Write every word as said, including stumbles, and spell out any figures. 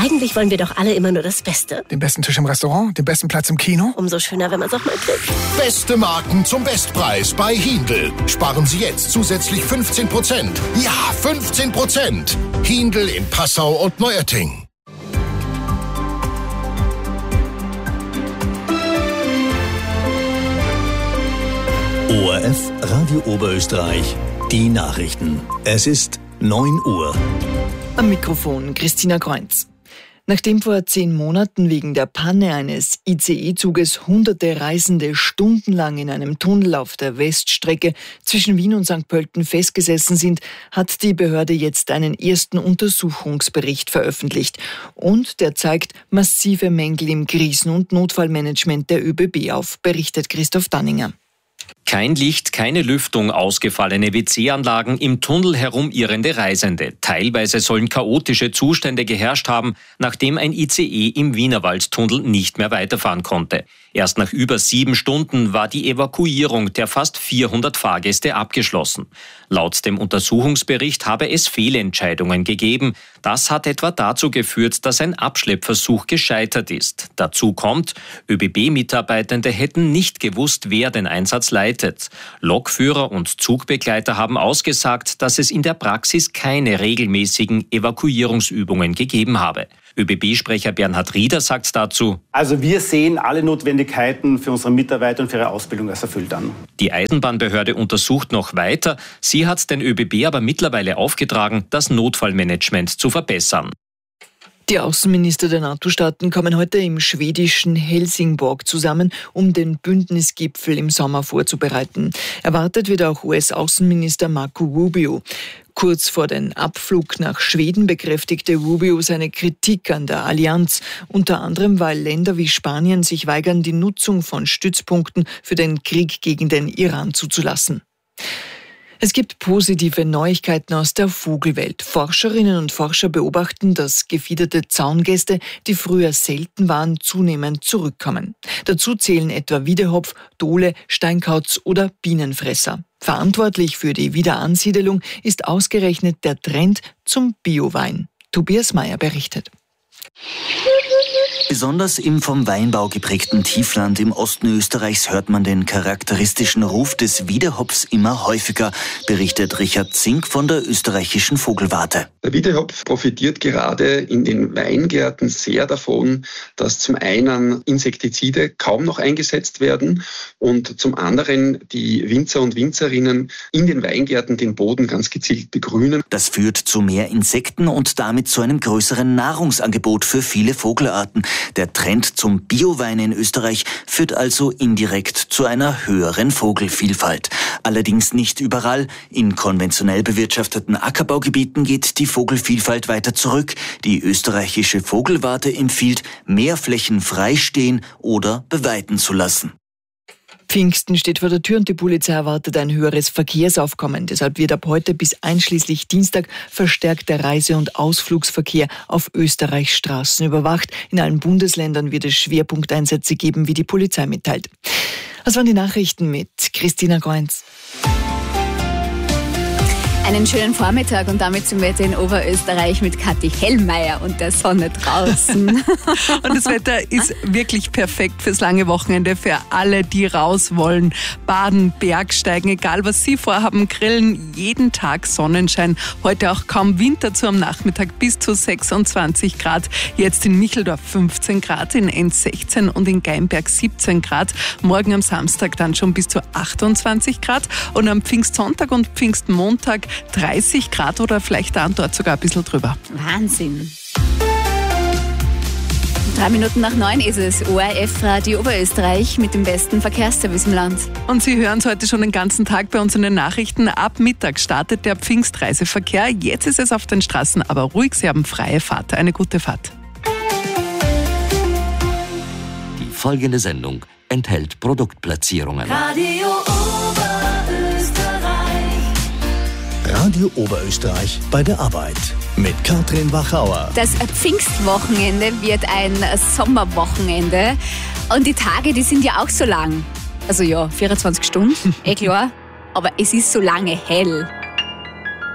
Eigentlich wollen wir doch alle immer nur das Beste. Den besten Tisch im Restaurant, den besten Platz im Kino. Umso schöner, wenn man es auch mal kriegt. Beste Marken zum Bestpreis bei Hindl. Sparen Sie jetzt zusätzlich fünfzehn Prozent. Ja, fünfzehn Prozent. Hindl in Passau und Neuötting. O R F Radio Oberösterreich, die Nachrichten. Es ist neun Uhr. Am Mikrofon Christina Kreunz. Nachdem vor zehn Monaten wegen der Panne eines I C E-Zuges hunderte Reisende stundenlang in einem Tunnel auf der Weststrecke zwischen Wien und Sankt Pölten festgesessen sind, hat die Behörde jetzt einen ersten Untersuchungsbericht veröffentlicht. Und der zeigt massive Mängel im Krisen- und Notfallmanagement der ÖBB auf, berichtet Christoph Danninger. Kein Licht, keine Lüftung, ausgefallene W C-Anlagen, im Tunnel herumirrende Reisende. Teilweise sollen chaotische Zustände geherrscht haben, nachdem ein I C E im Wienerwaldtunnel nicht mehr weiterfahren konnte. Erst nach über sieben Stunden war die Evakuierung der fast vierhundert Fahrgäste abgeschlossen. Laut dem Untersuchungsbericht habe es Fehlentscheidungen gegeben. Das hat etwa dazu geführt, dass ein Abschleppversuch gescheitert ist. Dazu kommt, ÖBB-Mitarbeitende hätten nicht gewusst, wer den Einsatz leitet. Lokführer und Zugbegleiter haben ausgesagt, dass es in der Praxis keine regelmäßigen Evakuierungsübungen gegeben habe. ÖBB-Sprecher Bernhard Rieder sagt dazu: Also wir sehen alle Notwendigkeiten für unsere Mitarbeiter und für ihre Ausbildung als erfüllt an. Die Eisenbahnbehörde untersucht noch weiter. Sie hat den ÖBB aber mittlerweile aufgetragen, das Notfallmanagement zu verbessern. Die Außenminister der NATO-Staaten kommen heute im schwedischen Helsingborg zusammen, um den Bündnisgipfel im Sommer vorzubereiten. Erwartet wird auch U S-Außenminister Marco Rubio. Kurz vor dem Abflug nach Schweden bekräftigte Rubio seine Kritik an der Allianz, unter anderem weil Länder wie Spanien sich weigern, die Nutzung von Stützpunkten für den Krieg gegen den Iran zuzulassen. Es gibt positive Neuigkeiten aus der Vogelwelt. Forscherinnen und Forscher beobachten, dass gefiederte Zaungäste, die früher selten waren, zunehmend zurückkommen. Dazu zählen etwa Wiedehopf, Dole, Steinkauz oder Bienenfresser. Verantwortlich für die Wiederansiedelung ist ausgerechnet der Trend zum Biowein. Tobias Mayer berichtet. Besonders im vom Weinbau geprägten Tiefland im Osten Österreichs hört man den charakteristischen Ruf des Wiedehopfs immer häufiger, berichtet Richard Zink von der österreichischen Vogelwarte. Der Wiedehopf profitiert gerade in den Weingärten sehr davon, dass zum einen Insektizide kaum noch eingesetzt werden und zum anderen die Winzer und Winzerinnen in den Weingärten den Boden ganz gezielt begrünen. Das führt zu mehr Insekten und damit zu einem größeren Nahrungsangebot für viele Vogelarten. Der Trend zum Biowein in Österreich führt also indirekt zu einer höheren Vogelvielfalt. Allerdings nicht überall. In konventionell bewirtschafteten Ackerbaugebieten geht die Vogelvielfalt weiter zurück. Die österreichische Vogelwarte empfiehlt, mehr Flächen freistehen oder beweiden zu lassen. Pfingsten steht vor der Tür und die Polizei erwartet ein höheres Verkehrsaufkommen. Deshalb wird ab heute bis einschließlich Dienstag verstärkt der Reise- und Ausflugsverkehr auf Österreichs Straßen überwacht. In allen Bundesländern wird es Schwerpunkteinsätze geben, wie die Polizei mitteilt. Das waren die Nachrichten mit Christina Kreunz. Einen schönen Vormittag und damit sind wir jetzt in Oberösterreich mit Kathi Hellmeier und der Sonne draußen. Und das Wetter ist wirklich perfekt fürs lange Wochenende, für alle, die raus wollen. Baden, Bergsteigen, egal was Sie vorhaben, grillen, jeden Tag Sonnenschein. Heute auch kaum Wind, dazu am Nachmittag bis zu sechsundzwanzig Grad. Jetzt in Micheldorf fünfzehn Grad, in Enz sechzehn und in Gaimberg siebzehn Grad. Morgen am Samstag dann schon bis zu achtundzwanzig Grad und am Pfingstsonntag und Pfingstmontag dreißig Grad oder vielleicht da und dort sogar ein bisschen drüber. Wahnsinn. Drei Minuten nach neun ist es. O R F Radio Oberösterreich mit dem besten Verkehrsservice im Land. Und Sie hören es heute schon den ganzen Tag bei uns in den Nachrichten. Ab Mittag startet der Pfingstreiseverkehr. Jetzt ist es auf den Straßen aber ruhig. Sie haben freie Fahrt. Eine gute Fahrt. Die folgende Sendung enthält Produktplatzierungen. Radio Radio Oberösterreich bei der Arbeit mit Katrin Wachauer. Das Pfingstwochenende wird ein Sommerwochenende und die Tage, die sind ja auch so lang. Also ja, vierundzwanzig Stunden, eh klar, aber es ist so lange hell.